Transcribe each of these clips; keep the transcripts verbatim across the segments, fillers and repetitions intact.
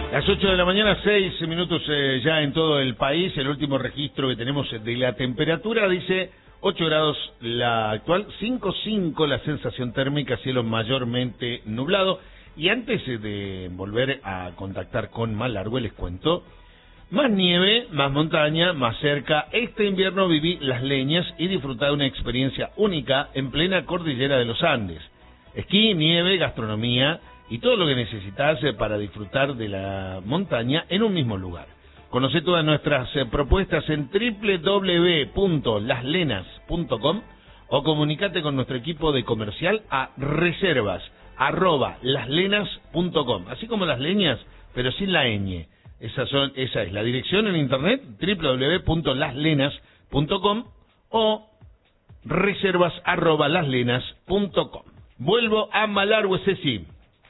Las ocho de la mañana, seis minutos eh, ya en todo el país. El último registro que tenemos de la temperatura dice ocho grados la actual, cinco punto cinco la sensación térmica, cielo mayormente nublado. Y antes de volver a contactar con Malargüe, les cuento, más nieve, más montaña, más cerca. Este invierno viví Las Leñas y disfruté de una experiencia única en plena cordillera de los Andes. Esquí, nieve, gastronomía y todo lo que necesitas para disfrutar de la montaña en un mismo lugar. Conoce todas nuestras eh, propuestas en doble u doble u doble u punto las lenas punto com o comunicate con nuestro equipo de comercial a reservas arroba laslenas punto com, así como Las Leñas, pero sin la ñ. Esa, son, esa es la dirección en internet, doble u doble u doble u punto las lenas punto com o reservas arroba laslenas punto com. Vuelvo a Malargüe, Ceci.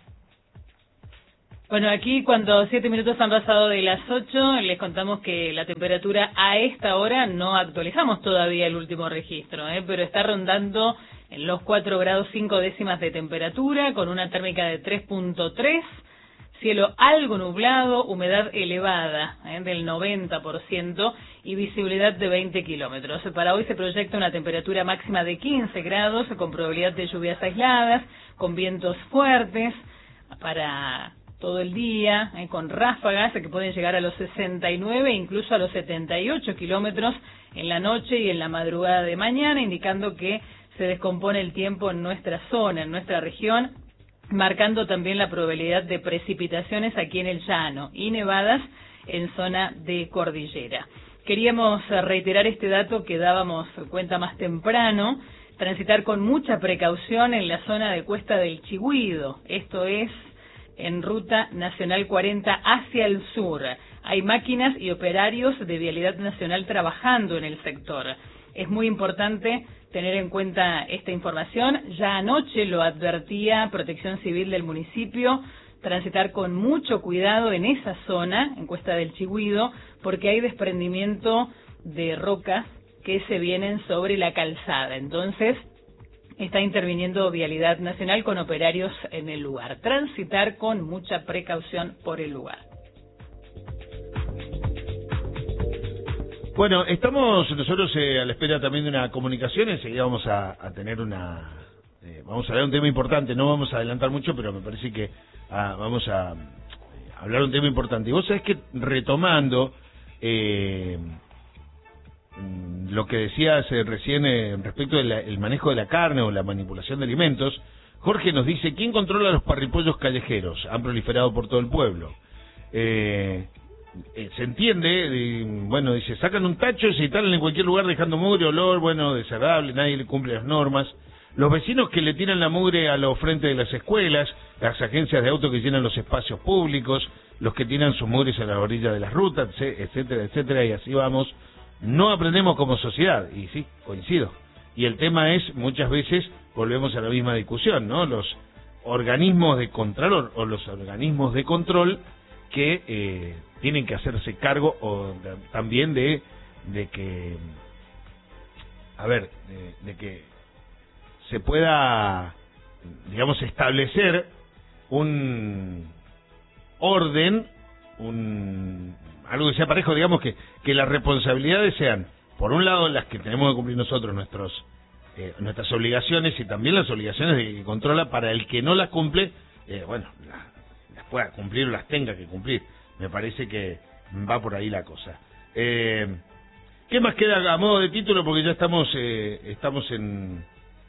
Bueno, aquí cuando siete minutos han pasado de las ocho, les contamos que la temperatura a esta hora, no actualizamos todavía el último registro, ¿eh? pero está rondando en los cuatro grados cinco décimas de temperatura, con una térmica de tres punto tres, cielo algo nublado, humedad elevada, ¿eh? del noventa por ciento y visibilidad de veinte kilómetros. Para hoy se proyecta una temperatura máxima de quince grados, con probabilidad de lluvias aisladas, con vientos fuertes, para todo el día, eh, con ráfagas que pueden llegar a los sesenta y nueve, incluso a los setenta y ocho kilómetros en la noche y en la madrugada de mañana, indicando que se descompone el tiempo en nuestra zona, en nuestra región, marcando también la probabilidad de precipitaciones aquí en el llano y nevadas en zona de cordillera. Queríamos reiterar este dato que dábamos cuenta más temprano: transitar con mucha precaución en la zona de Cuesta del Chigüido, esto es en Ruta Nacional cuarenta hacia el sur. Hay máquinas y operarios de Vialidad Nacional trabajando en el sector. Es muy importante tener en cuenta esta información. Ya anoche lo advertía Protección Civil del municipio, transitar con mucho cuidado en esa zona, en Cuesta del Chigüido, porque hay desprendimiento de rocas que se vienen sobre la calzada. Entonces, está interviniendo Vialidad Nacional con operarios en el lugar. Transitar con mucha precaución por el lugar. Bueno, estamos nosotros eh, a la espera también de una comunicación. Enseguida vamos a, a tener una... Eh, vamos a hablar de un tema importante. No vamos a adelantar mucho, pero me parece que ah, vamos a, a hablar de un tema importante. Y vos sabés que retomando... Eh, lo que decías eh, recién eh, respecto del manejo de la carne o la manipulación de alimentos, Jorge nos dice: ¿quién controla los parripollos callejeros? Han proliferado por todo el pueblo. Eh, eh, se entiende, eh, bueno, dice, sacan un tacho y se instalan en cualquier lugar dejando mugre, olor, bueno, desagradable, nadie le cumple las normas. Los vecinos que le tiran la mugre a los frentes de las escuelas, las agencias de autos que llenan los espacios públicos, los que tiran sus mugres a la orilla de las rutas, etcétera, etcétera, y así vamos. No aprendemos como sociedad, y sí, coincido. Y el tema es, muchas veces, volvemos a la misma discusión, ¿no? Los organismos de control o los organismos de control que eh, tienen que hacerse cargo o de, también de, de que, a ver, de, de que se pueda, digamos, establecer un orden, un... algo que sea parejo, digamos, que, que las responsabilidades sean, por un lado, las que tenemos que cumplir nosotros, nuestros eh, nuestras obligaciones, y también las obligaciones de que controla para el que no las cumple, eh, bueno, las, las pueda cumplir o las tenga que cumplir. Me parece que va por ahí la cosa. Eh, ¿Qué más queda a modo de título? Porque ya estamos eh, estamos en...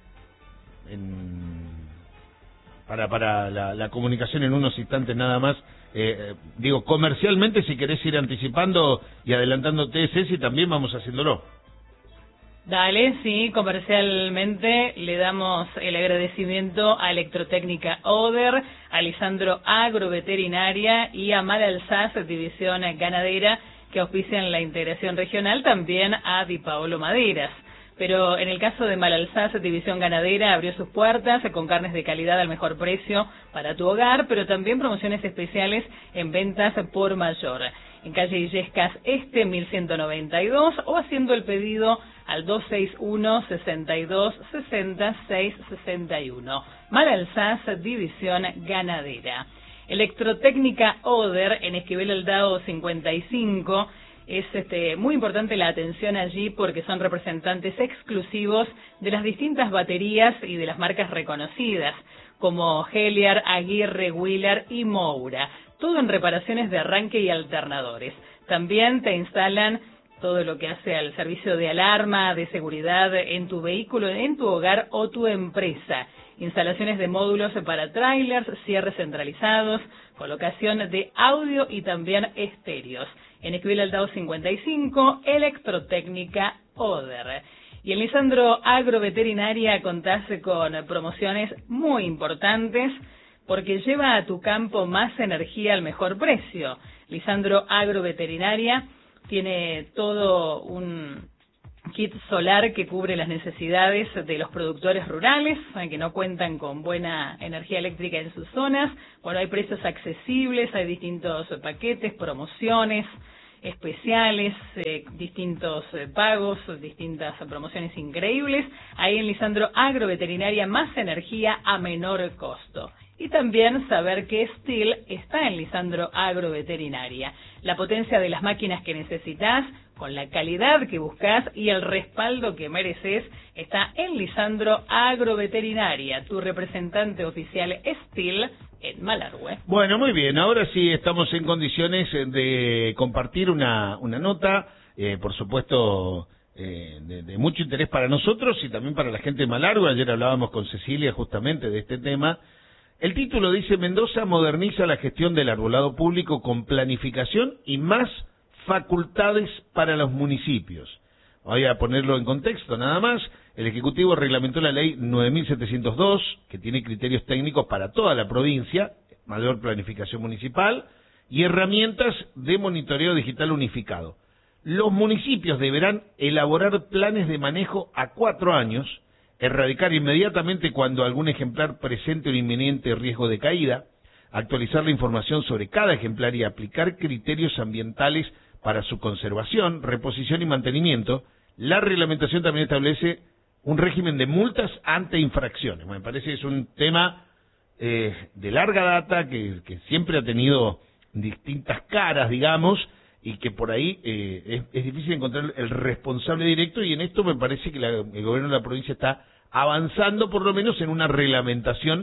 en para para la, la comunicación en unos instantes nada más. Eh, digo, comercialmente, si querés ir anticipando y adelantándote, Ceci, también vamos haciéndolo. Dale, sí, comercialmente le damos el agradecimiento a Electrotécnica Oder, a Lisandro Agroveterinaria y a Malalsaz, División Ganadera, que auspician la integración regional, también a Di Paolo Maderas. Pero en el caso de Malalsaz, División Ganadera, abrió sus puertas con carnes de calidad al mejor precio para tu hogar, pero también promociones especiales en ventas por mayor. En calle Illescas Este, mil ciento noventa y dos, o haciendo el pedido al dos seis uno, sesenta y dos, sesenta, seiscientos sesenta y uno. Malalsaz, División Ganadera. Electrotécnica Oder, en Esquivel Aldao cincuenta y cinco. Es este, muy importante la atención allí porque son representantes exclusivos de las distintas baterías y de las marcas reconocidas, como Heliar, Aguirre, Wheeler y Moura. Todo en reparaciones de arranque y alternadores. También te instalan todo lo que hace al servicio de alarma, de seguridad en tu vehículo, en tu hogar o tu empresa. Instalaciones de módulos para trailers, cierres centralizados, colocación de audio y también estéreos. En Esquivel Aldao cincuenta y cinco, Electrotécnica Oder. Y en Lisandro Agroveterinaria contás con promociones muy importantes porque lleva a tu campo más energía al mejor precio. Lisandro Agroveterinaria tiene todo un kit solar que cubre las necesidades de los productores rurales, que no cuentan con buena energía eléctrica en sus zonas. Bueno, hay precios accesibles, hay distintos paquetes, promociones especiales, eh, distintos eh, pagos, distintas promociones increíbles. Ahí en Lisandro Agroveterinaria, más energía a menor costo. Y también saber que Stihl está en Lisandro Agroveterinaria. La potencia de las máquinas que necesitas, con la calidad que buscas y el respaldo que mereces, está en Lisandro Agroveterinaria, tu representante oficial Stihl en Malargüe. Bueno, muy bien, ahora sí estamos en condiciones de compartir una, una nota, eh, por supuesto, eh, de, de mucho interés para nosotros y también para la gente de Malargüe. Ayer hablábamos con Cecilia justamente de este tema. El título dice: Mendoza moderniza la gestión del arbolado público con planificación y más facultades para los municipios. Voy a ponerlo en contexto nada más. El Ejecutivo reglamentó la ley nueve mil setecientos dos, que tiene criterios técnicos para toda la provincia, mayor planificación municipal y herramientas de monitoreo digital unificado. Los municipios deberán elaborar planes de manejo a cuatro años, erradicar inmediatamente cuando algún ejemplar presente un inminente riesgo de caída, actualizar la información sobre cada ejemplar y aplicar criterios ambientales para su conservación, reposición y mantenimiento. La reglamentación también establece un régimen de multas ante infracciones. Me parece que es un tema eh, de larga data que, que siempre ha tenido distintas caras, digamos, y que por ahí eh, es, es difícil encontrar el responsable directo, y en esto me parece que la, el gobierno de la provincia está avanzando por lo menos en una reglamentación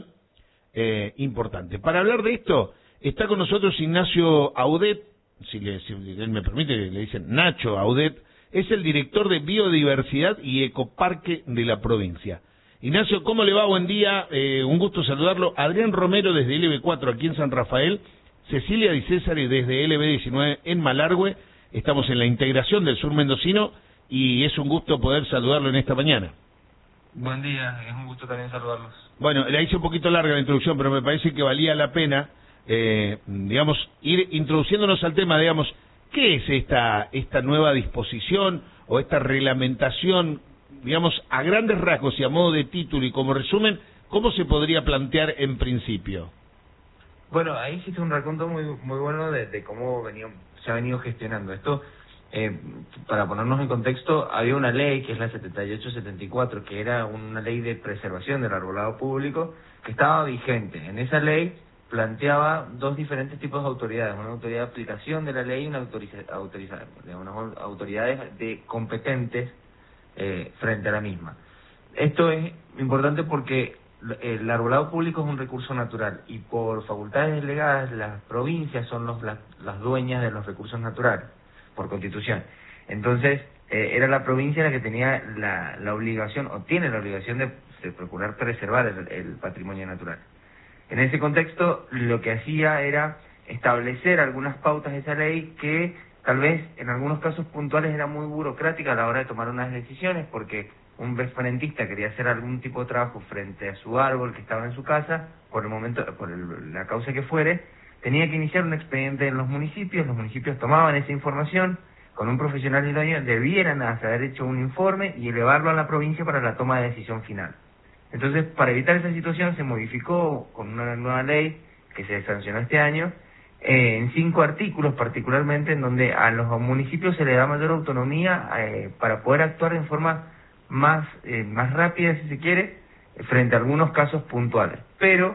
eh, importante. Para hablar de esto está con nosotros Ignacio Audet, si, le, si él me permite, le dicen Nacho Audet, es el director de Biodiversidad y Ecoparque de la provincia. Ignacio, ¿cómo le va? Buen día, eh, un gusto saludarlo. Adrián Romero desde L B cuatro aquí en San Rafael, Cecilia Di Césare desde L B diecinueve en Malargüe. Estamos en la integración del sur mendocino y es un gusto poder saludarlo en esta mañana. Buen día, es un gusto también saludarlos. Bueno, la hice un poquito larga la introducción, pero me parece que valía la pena, eh, digamos, ir introduciéndonos al tema, digamos, ¿qué es esta esta nueva disposición o esta reglamentación, digamos, a grandes rasgos y a modo de título y como resumen, cómo se podría plantear en principio? Bueno, ahí existe un raconto muy muy bueno de, de cómo venido, se ha venido gestionando esto. Eh, para ponernos en contexto, había una ley que es la setenta y ocho setenta y cuatro, que era una ley de preservación del arbolado público, que estaba vigente. En esa ley planteaba dos diferentes tipos de autoridades, una autoridad de aplicación de la ley y una autoriza, autoriza, unas autoridades de competentes eh, frente a la misma. Esto es importante porque el arbolado público es un recurso natural y por facultades delegadas las provincias son los, las, las dueñas de los recursos naturales, por constitución. Entonces, eh, era la provincia la que tenía la, la obligación, o tiene la obligación de, de procurar preservar el, el patrimonio natural. En ese contexto, lo que hacía era establecer algunas pautas de esa ley que tal vez en algunos casos puntuales era muy burocrática a la hora de tomar unas decisiones, porque un referentista quería hacer algún tipo de trabajo frente a su árbol que estaba en su casa, por el momento, por el, la causa que fuere, tenía que iniciar un expediente en los municipios, los municipios tomaban esa información, con un profesional idóneo debieran haber hecho un informe y elevarlo a la provincia para la toma de decisión final. Entonces, para evitar esa situación, se modificó con una nueva ley que se sancionó este año, eh, en cinco artículos particularmente, en donde a los municipios se le da mayor autonomía eh, para poder actuar en forma más, eh, más rápida, si se quiere, frente a algunos casos puntuales. Pero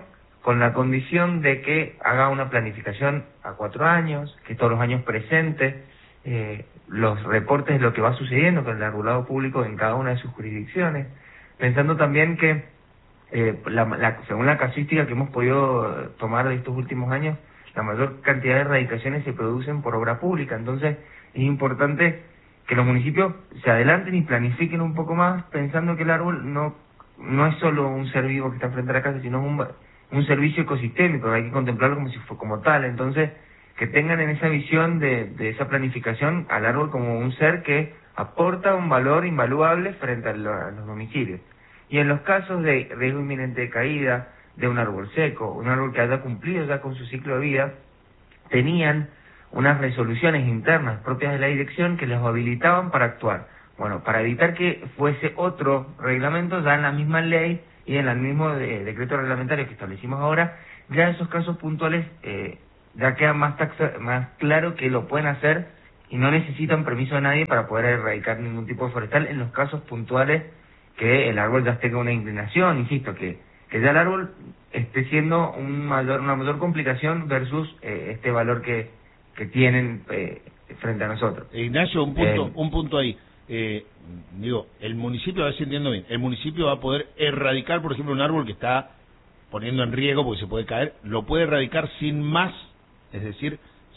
con la condición de que haga una planificación a cuatro años, que todos los años presente eh, los reportes de lo que va sucediendo con el arbolado público en cada una de sus jurisdicciones, pensando también que eh, la, la, según la casuística que hemos podido tomar de estos últimos años, la mayor cantidad de erradicaciones se producen por obra pública. Entonces es importante que los municipios se adelanten y planifiquen un poco más, pensando que el árbol no no es solo un ser vivo que está frente a la casa, sino un, un servicio ecosistémico, hay que contemplarlo como si fue como tal. Entonces, que tengan en esa visión de, de esa planificación al árbol como un ser que aporta un valor invaluable frente a, lo, a los domicilios. Y en los casos de riesgo inminente de caída de un árbol seco, un árbol que haya cumplido ya con su ciclo de vida, tenían unas resoluciones internas propias de la dirección que les habilitaban para actuar. Bueno, para evitar que fuese otro reglamento, ya en la misma ley y en el mismo de, decreto reglamentario que establecimos ahora, ya esos casos puntuales eh, ya queda más, taxa, más claro que lo pueden hacer y no necesitan permiso de nadie para poder erradicar ningún tipo de forestal en los casos puntuales que el árbol ya tenga una inclinación, insisto, que, que ya el árbol esté siendo un mayor, una mayor complicación versus eh, este valor que, que tienen eh, frente a nosotros. Ignacio, un punto, Eh, un punto ahí. Eh, digo, el municipio, a ver si entiendo bien, el municipio va a poder erradicar, por ejemplo, un árbol que está poniendo en riesgo porque se puede caer, lo puede erradicar sin más, es decir,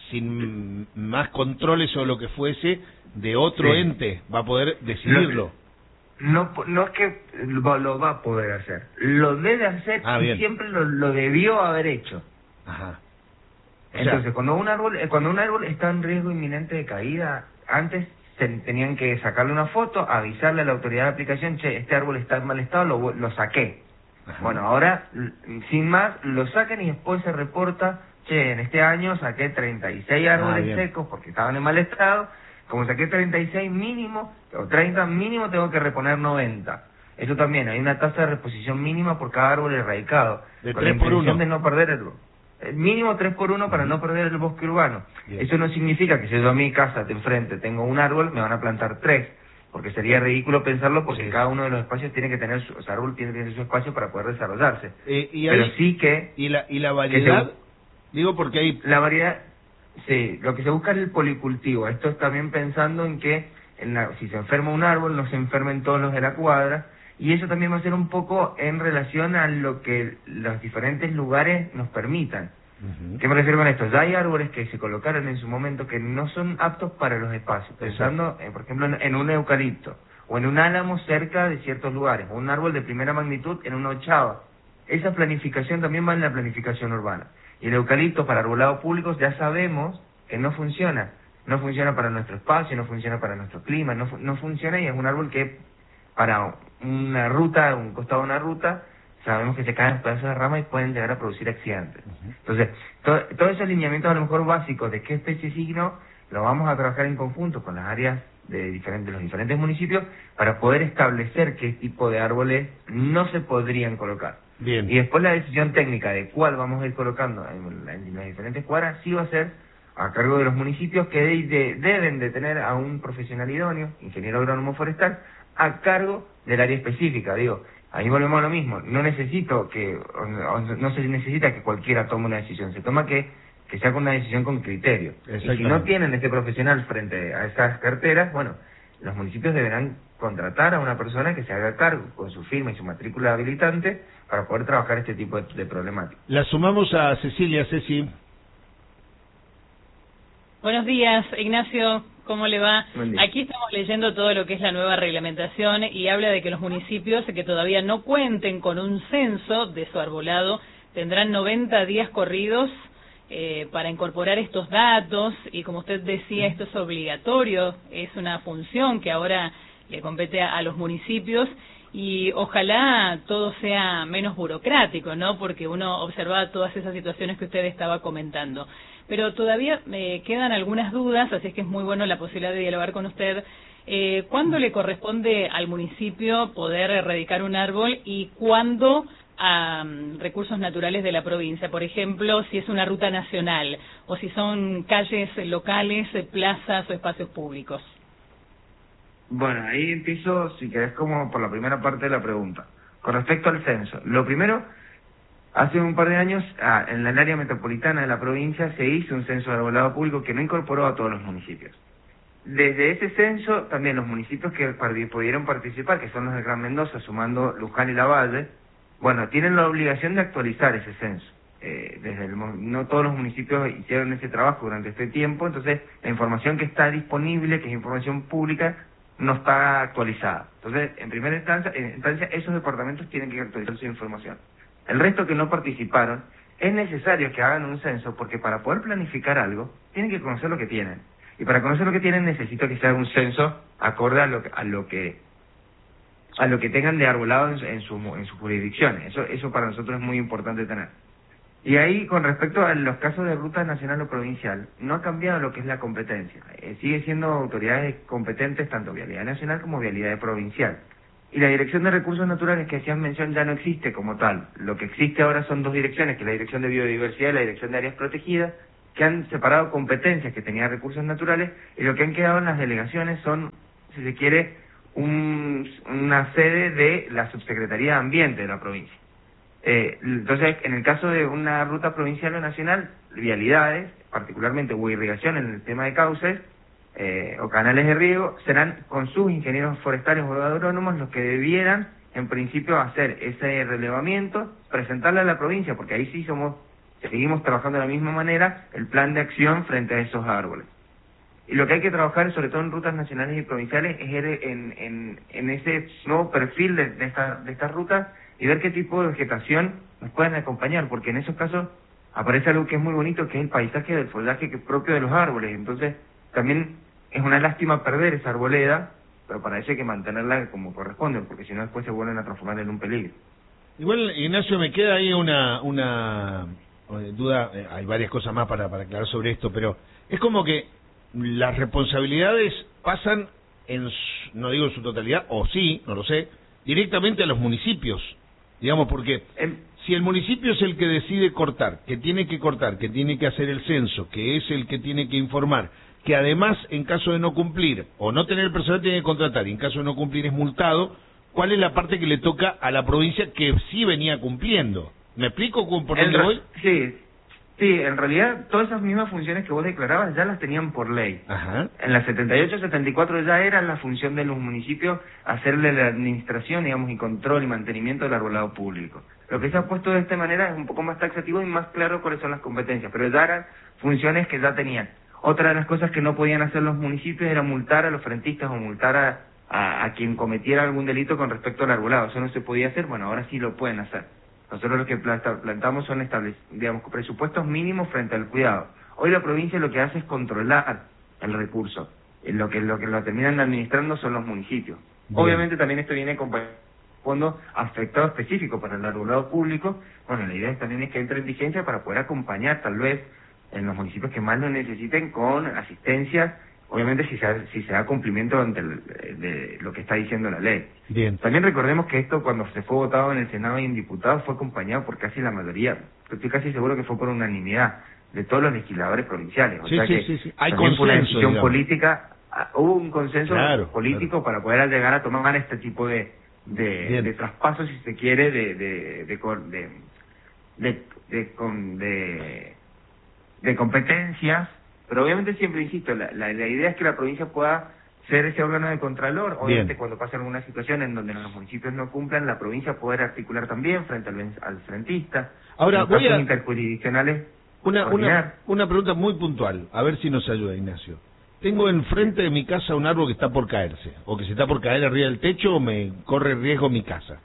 sin más controles o lo que fuese de otro sí. ente, va a poder decidirlo. No, no es que lo, lo va a poder hacer, lo debe hacer ah, y bien. siempre lo, lo debió haber hecho. Ajá. O Entonces, sea, cuando un árbol cuando un árbol está en riesgo inminente de caída, antes se, tenían que sacarle una foto, avisarle a la autoridad de aplicación, che, este árbol está en mal estado, lo, lo saqué. ajá. Bueno, ahora, sin más, lo sacan y después se reporta, che, en este año saqué treinta y seis árboles ah, secos porque estaban en mal estado, como saqué treinta y seis mínimo, o treinta mínimo, tengo que reponer noventa. Eso también, hay una tasa de reposición mínima por cada árbol erradicado. De con la tres por intención uno. de no perder el, el mínimo tres por uno para no perder el bosque urbano. Bien. Eso no significa que si yo a mi casa de enfrente tengo un árbol, me van a plantar tres, porque sería ridículo pensarlo, porque Sí. cada uno de los espacios tiene que tener su, o sea, árbol tiene que tener su espacio para poder desarrollarse. Eh, y Pero ahí, sí que y la y la que variedad, se- digo porque ahí la variedad, sí, lo que se busca es el policultivo. Esto es también pensando en que en la, si se enferma un árbol, no se enfermen todos los de la cuadra, y eso también va a ser un poco en relación a lo que los diferentes lugares nos permitan. uh-huh. ¿Qué me refiero con esto? Ya hay árboles que se colocaron en su momento que no son aptos para los espacios, pensando, eh, por ejemplo, en, en un eucalipto, o en un álamo cerca de ciertos lugares, o un árbol de primera magnitud en una ochava. Esa planificación también va en la planificación urbana. Y el eucalipto para arbolados públicos ya sabemos que no funciona. No funciona para nuestro espacio, no funciona para nuestro clima, no, fu- no funciona y es un árbol que para una ruta, un costado de una ruta, sabemos que se caen los pedazos de rama y pueden llegar a producir accidentes. Uh-huh. Entonces, to- todos esos lineamientos a lo mejor básicos de qué especie signo, lo vamos a trabajar en conjunto con las áreas de diferentes, los diferentes municipios para poder establecer qué tipo de árboles no se podrían colocar. Bien. Y después la decisión técnica de cuál vamos a ir colocando en, en las diferentes cuadras sí va a ser a cargo de los municipios que de- de- deben de tener a un profesional idóneo, ingeniero agrónomo forestal, a cargo del área específica. Digo, ahí volvemos a lo mismo, no necesito que, o- o no se necesita que cualquiera tome una decisión, se toma que, que sea con una decisión con criterio. Y si no Exactamente. tienen este profesional frente a esas carteras, bueno, los municipios deberán contratar a una persona que se haga cargo con su firma y su matrícula habilitante para poder trabajar este tipo de, de problemáticas. La sumamos a Cecilia, Ceci. Buenos días, Ignacio, ¿cómo le va? Buen día. Aquí estamos leyendo todo lo que es la nueva reglamentación y habla de que los municipios que todavía no cuenten con un censo de su arbolado tendrán noventa días corridos eh, para incorporar estos datos y, como usted decía, esto es obligatorio, es una función que ahora le compete a, a los municipios y ojalá todo sea menos burocrático, ¿no? Porque uno observaba todas esas situaciones que usted estaba comentando. Pero todavía me quedan algunas dudas, así es que es muy bueno la posibilidad de dialogar con usted. Eh, ¿Cuándo le corresponde al municipio poder erradicar un árbol y cuándo a um, recursos naturales de la provincia? Por ejemplo, si es una ruta nacional o si son calles locales, plazas o espacios públicos. Bueno, ahí empiezo, si querés, como por la primera parte de la pregunta. Con respecto al censo, lo primero, Hace un par de años, ah, en el área metropolitana de la provincia, se hizo un censo de arbolado público que no incorporó a todos los municipios. Desde ese censo, también los municipios que pudieron participar, que son los de Gran Mendoza, sumando Luján y Lavalle, bueno, tienen la obligación de actualizar ese censo. Eh, desde el, no todos los municipios hicieron ese trabajo durante este tiempo, entonces la información que está disponible, que es información pública, no está actualizada. Entonces, en primera instancia, en instancia esos departamentos tienen que actualizar su información. El resto que no participaron, es necesario que hagan un censo, porque para poder planificar algo, tienen que conocer lo que tienen. Y para conocer lo que tienen, necesito que se haga un censo acorde a lo, a lo que a lo que tengan de arbolado en, en, su, en sus jurisdicciones. Eso, eso para nosotros es muy importante tener. Y ahí, con respecto a los casos de ruta nacional o provincial, no ha cambiado lo que es la competencia. Eh, sigue siendo autoridades competentes tanto Vialidad Nacional como Vialidad Provincial. Y la Dirección de Recursos Naturales que hacían mención ya no existe como tal. Lo que existe ahora son dos direcciones, que es la Dirección de Biodiversidad y la Dirección de Áreas Protegidas, que han separado competencias que tenían recursos naturales, y lo que han quedado en las delegaciones son, si se quiere, un, una sede de la Subsecretaría de Ambiente de la provincia. Eh, entonces, en el caso de una ruta provincial o nacional, vialidades, particularmente o irrigación en el tema de cauces eh, o canales de riego, serán con sus ingenieros forestales o agrónomos los que debieran, en principio, hacer ese relevamiento, presentarle a la provincia, porque ahí sí somos, seguimos trabajando de la misma manera, el plan de acción frente a esos árboles. Y lo que hay que trabajar, sobre todo en rutas nacionales y provinciales, es en, en, en ese nuevo perfil de, de, esta, de estas rutas, y ver qué tipo de vegetación nos pueden acompañar, porque en esos casos aparece algo que es muy bonito, que es el paisaje del follaje que es propio de los árboles. Entonces, también es una lástima perder esa arboleda, pero para eso hay que mantenerla como corresponde, porque si no después se vuelven a transformar en un peligro. Igual, Ignacio, me queda ahí una una duda, eh, hay varias cosas más para, para aclarar sobre esto, pero es como que las responsabilidades pasan, en su, no digo en su totalidad, o sí, no lo sé, directamente a los municipios. Digamos, porque si el municipio es el que decide cortar, que tiene que cortar, que tiene que hacer el censo, que es el que tiene que informar, que además en caso de no cumplir o no tener personal tiene que contratar y en caso de no cumplir es multado, ¿cuál es la parte que le toca a la provincia que sí venía cumpliendo? ¿Me explico por dónde voy? Sí, sí, en realidad todas esas mismas funciones que vos declarabas ya las tenían por ley. Ajá. En la setenta y ocho setenta y cuatro ya era la función de los municipios hacerle la administración, digamos, y control y mantenimiento del arbolado público. Lo que se ha puesto de esta manera es un poco más taxativo y más claro cuáles son las competencias, pero ya eran funciones que ya tenían. Otra de las cosas que no podían hacer los municipios era multar a los frentistas o multar a, a, a quien cometiera algún delito con respecto al arbolado. Eso no se podía hacer, bueno, ahora sí lo pueden hacer. Nosotros lo que plantamos son establec digamos, presupuestos mínimos frente al cuidado. Hoy la provincia lo que hace es controlar el recurso. Lo que lo que lo terminan administrando son los municipios. Bien. Obviamente también esto viene con fondo afectado específico para el arbolado público. Bueno, la idea también es que entre en vigencia para poder acompañar tal vez en los municipios que más lo necesiten con asistencia, obviamente si se, ha, si se da cumplimiento ante el, de lo que está diciendo la ley. Bien. También recordemos que esto cuando se fue votado en el Senado y en diputados fue acompañado por casi la mayoría, estoy casi seguro que fue por unanimidad de todos los legisladores provinciales. O sí, sea sí, que sí, sí. Hay también consenso, fue una decisión digamos. política, hubo un consenso claro, político claro. para poder llegar a tomar este tipo de de, de traspasos, si se quiere, de de de, de, de, de, de, con, de de competencias, pero obviamente siempre insisto, la, la, la idea es que la provincia pueda ser ese órgano de contralor, obviamente Bien. Cuando pase alguna situación en donde los municipios no cumplan, la provincia poder articular también frente al, al frentista. Ahora, en voy casos a... interjurisdiccionales, una, una, una pregunta muy puntual, a ver si nos ayuda, Ignacio. Tengo enfrente de mi casa un árbol que está por caerse, o que se está por caer arriba del techo, o me corre riesgo mi casa.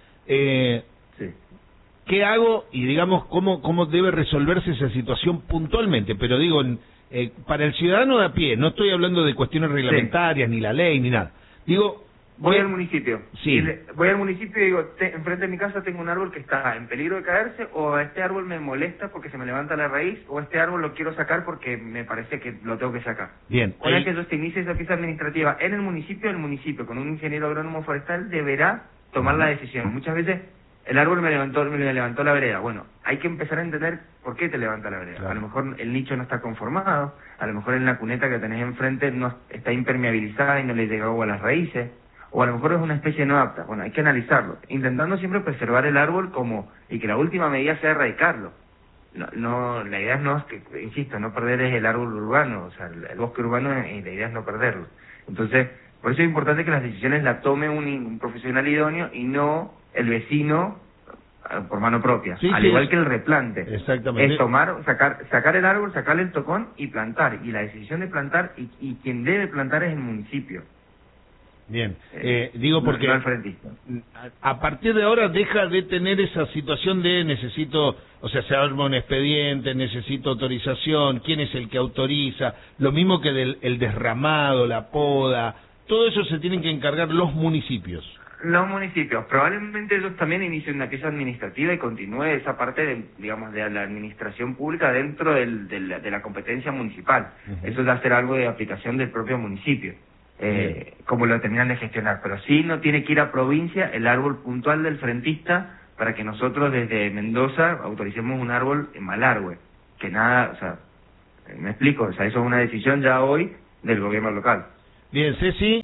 Eh... Sí. ¿Qué hago? Y digamos, ¿cómo, cómo debe resolverse esa situación puntualmente? Pero digo, eh, para el ciudadano de a pie, no estoy hablando de cuestiones reglamentarias, sí. ni la ley, ni nada. Digo... Voy al municipio. Sí. Y le, voy al municipio y digo, te, enfrente de mi casa tengo un árbol que está en peligro de caerse, o este árbol me molesta porque se me levanta la raíz, o este árbol lo quiero sacar porque me parece que lo tengo que sacar. Bien. Una vez que yo se inicie esa pieza administrativa en el municipio, el municipio con un ingeniero agrónomo forestal deberá tomar uh-huh. la decisión. Muchas veces... El árbol me levantó, me levantó la vereda. Bueno, hay que empezar a entender por qué te levanta la vereda. Claro. A lo mejor el nicho no está conformado, a lo mejor en la cuneta que tenés enfrente no está impermeabilizada y no le llega agua a las raíces, o a lo mejor es una especie no apta. Bueno, hay que analizarlo, intentando siempre preservar el árbol como y que la última medida sea erradicarlo. No, no, la idea no es que, insisto, no perder es el árbol urbano, o sea, el, el bosque urbano, y la idea es no perderlo. Entonces, por eso es importante que las decisiones las tome un, un profesional idóneo y no el vecino por mano propia, sí, al sí, igual es, que el replante. Exactamente. Es tomar, sacar, sacar el árbol, sacarle el tocón y plantar. Y la decisión de plantar, y, y quien debe plantar es el municipio. Bien, eh, digo porque no, no el frentista. A partir de ahora deja de tener esa situación de necesito, o sea, se arma un expediente, necesito autorización, quién es el que autoriza, lo mismo que del el desramado, la poda, todo eso se tienen que encargar los municipios. Los municipios, probablemente ellos también inicien una pieza administrativa y continúe esa parte, de, digamos, de la administración pública dentro del, de, la, de la competencia municipal. Uh-huh. Eso ya será algo de aplicación del propio municipio, eh, uh-huh. como lo terminan de gestionar. Pero sí no tiene que ir a provincia el árbol puntual del frentista para que nosotros desde Mendoza autoricemos un árbol en Malargüe. Que nada, o sea, me explico, o sea, eso es una decisión ya hoy del gobierno local. Bien, Ceci.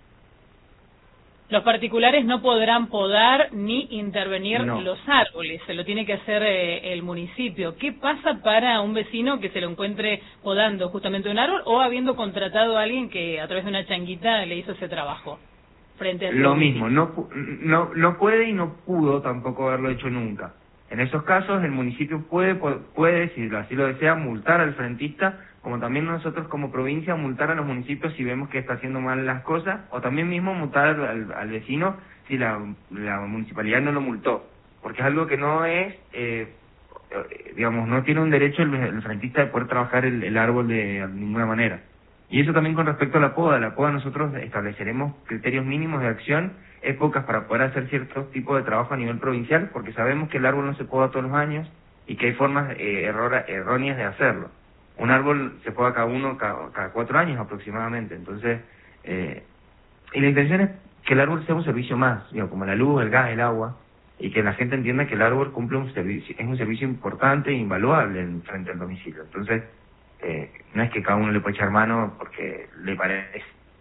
Los particulares no podrán podar ni intervenir no. los árboles, se lo tiene que hacer eh, el municipio. ¿Qué pasa para un vecino que se lo encuentre podando justamente un árbol o habiendo contratado a alguien que a través de una changuita le hizo ese trabajo? Frente a lo mismo, no, no, no puede y no pudo tampoco haberlo hecho nunca. En esos casos el municipio puede, puede, si así lo desea, multar al frentista, como también nosotros como provincia multar a los municipios si vemos que está haciendo mal las cosas, o también mismo multar al, al vecino si la, la municipalidad no lo multó, porque es algo que no es, eh, digamos, no tiene un derecho el, el frentista de poder trabajar el, el árbol de, de ninguna manera. Y eso también con respecto a la poda. La poda nosotros estableceremos criterios mínimos de acción, épocas para poder hacer ciertos tipos de trabajo a nivel provincial, porque sabemos que el árbol no se poda todos los años y que hay formas eh, errora, erróneas de hacerlo. Un árbol se poda cada uno, cada, cada cuatro años aproximadamente. Entonces, eh, y la intención es que el árbol sea un servicio más, digo, como la luz, el gas, el agua, y que la gente entienda que el árbol cumple un servicio, es un servicio importante e invaluable en, frente al domicilio. Entonces, eh, no es que cada uno le pueda echar mano porque le parece.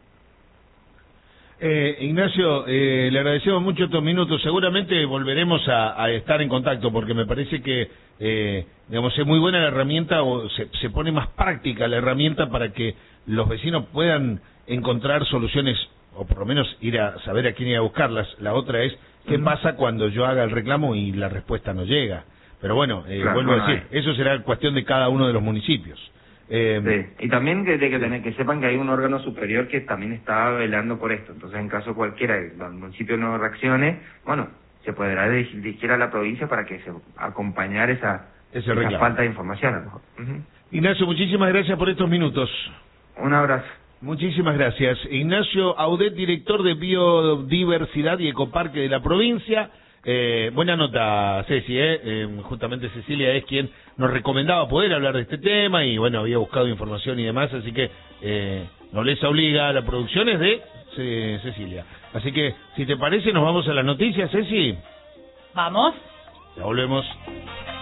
Eh, Ignacio, eh, le agradecemos mucho estos minutos. Seguramente volveremos a, a estar en contacto porque me parece que, eh, digamos, es muy buena la herramienta, o se, se pone más práctica la herramienta para que los vecinos puedan encontrar soluciones, o por lo menos ir a saber a quién ir a buscarlas. La otra es, ¿qué uh-huh. pasa cuando yo haga el reclamo y la respuesta no llega? Pero bueno, eh, claro, vuelvo bueno, a decir, eh. eso será cuestión de cada uno de los municipios. Eh, sí. Y también que, que, tener, que sepan que hay un órgano superior que también está velando por esto. Entonces, en caso cualquiera el municipio no reaccione, bueno, se podrá dirigir a la provincia para que se acompañar esa, esa falta de información a lo mejor. Uh-huh. Ignacio, muchísimas gracias por estos minutos. Un abrazo. Muchísimas gracias. Ignacio Audet, director de Biodiversidad y Ecoparque de la provincia. Eh, buena nota, Ceci, ¿eh? Eh, justamente Cecilia es quien nos recomendaba poder hablar de este tema y bueno, había buscado información y demás, así que eh, Nobleza Obliga, la producción es de C Cecilia. Así que, si te parece, nos vamos a las noticias, Ceci. Vamos. Ya volvemos.